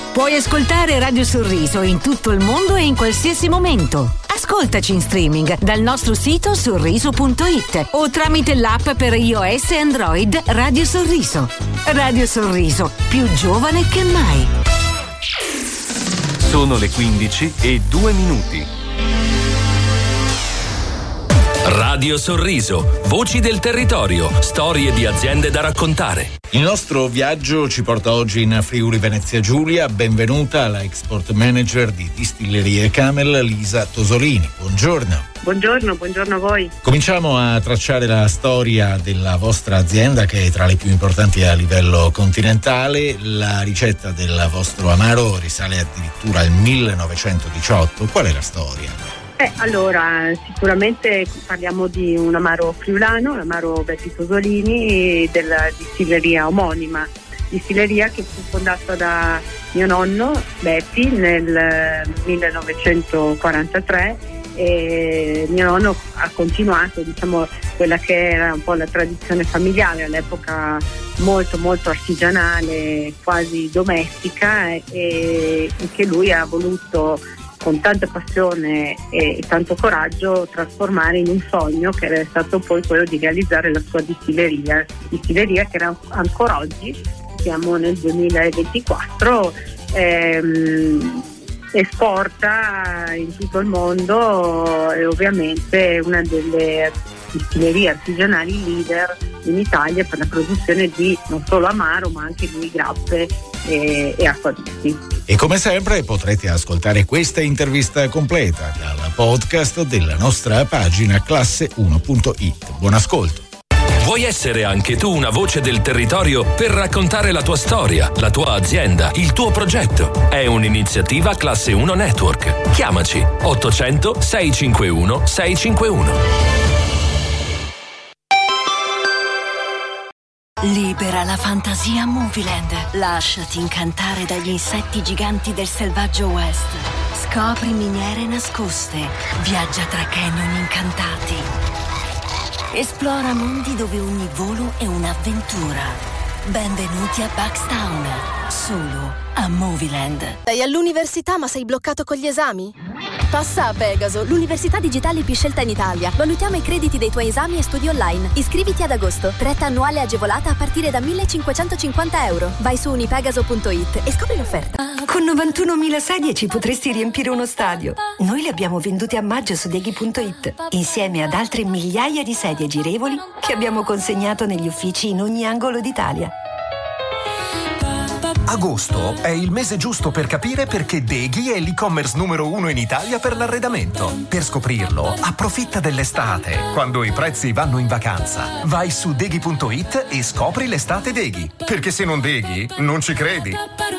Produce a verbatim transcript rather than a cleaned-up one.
Puoi ascoltare Radio Sorriso in tutto il mondo e in qualsiasi momento. Ascoltaci in streaming dal nostro sito sorriso punto it o tramite l'app per iOS e Android Radio Sorriso. Radio Sorriso, più giovane che mai. Sono le quindici e due minuti. Radio Sorriso, voci del territorio, storie di aziende da raccontare. Il nostro viaggio ci porta oggi in Friuli Venezia Giulia. Benvenuta alla Export Manager di Distillerie Camel, Lisa Tosolini. Buongiorno. Buongiorno, buongiorno a voi. Cominciamo a tracciare la storia della vostra azienda, che è tra le più importanti a livello continentale. La ricetta del vostro amaro risale addirittura al millenovecentodiciotto. Qual è la storia? Eh, allora, sicuramente parliamo di un amaro friulano, l'amaro Betty Tosolini, della distilleria omonima, distilleria che fu fondata da mio nonno Betty nel millenovecentoquarantatré, e mio nonno ha continuato, diciamo, quella che era un po' la tradizione familiare, all'epoca molto molto artigianale, quasi domestica, e, e che lui ha voluto con tanta passione e tanto coraggio trasformare in un sogno, che era stato poi quello di realizzare la sua distilleria, distilleria che era ancora oggi, siamo nel duemilaventiquattro, ehm, esporta in tutto il mondo e ovviamente è una delle distillerie artigianali leader in Italia per la produzione di non solo amaro ma anche di grappe e, e acquaviti. E come sempre potrete ascoltare questa intervista completa dal podcast della nostra pagina classe uno punto it. Buon ascolto. Vuoi essere anche tu una voce del territorio per raccontare la tua storia, la tua azienda, il tuo progetto? È un'iniziativa Classe uno Network. Chiamaci ottocento sei cinque uno sei cinque uno. Libera la fantasia a Movieland. Lasciati incantare dagli insetti giganti del selvaggio West. Scopri miniere nascoste. Viaggia tra canyon incantati. Esplora mondi dove ogni volo è un'avventura. Benvenuti a Buckstown. Solo a Movieland. Sei all'università ma sei bloccato con gli esami? Passa a Pegaso, l'università digitale più scelta in Italia. Valutiamo i crediti dei tuoi esami e studi online. Iscriviti ad agosto. Retta annuale agevolata a partire da millecinquecentocinquanta euro. Vai su unipegaso punto it e scopri l'offerta. Con novantunomila sedie ci potresti riempire uno stadio. Noi le abbiamo vendute a maggio su deghi punto it, insieme ad altre migliaia di sedie girevoli che abbiamo consegnato negli uffici in ogni angolo d'Italia. Agosto è il mese giusto per capire perché Deghi è l'e-commerce numero uno in Italia per l'arredamento. Per scoprirlo, approfitta dell'estate, quando i prezzi vanno in vacanza. Vai su deghi punto it e scopri l'estate Deghi. Perché se non Deghi, non ci credi.